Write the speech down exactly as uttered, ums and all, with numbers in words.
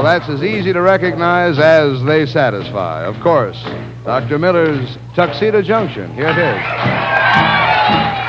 Well, that's as easy to recognize as they satisfy. Of course, Doctor Miller's Tuxedo Junction. Here it is.